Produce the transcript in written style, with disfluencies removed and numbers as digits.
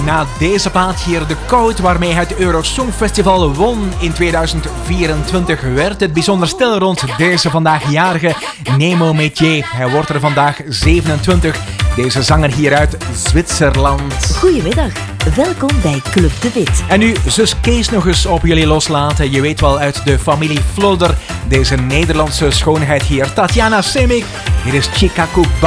na deze plaat hier de Code, waarmee hij het Eurosongfestival won in 2024, werd het bijzonder stil rond deze vandaagjjarige Nemo Métier. Hij wordt er vandaag 27, deze zanger hier uit Zwitserland. Goedemiddag, welkom bij Club de Wit. En nu zus Kees nog eens op jullie loslaten. Je weet wel, uit de familie Flodder, deze Nederlandse schoonheid hier, Tatjana Simic. Hier is Chica Cook.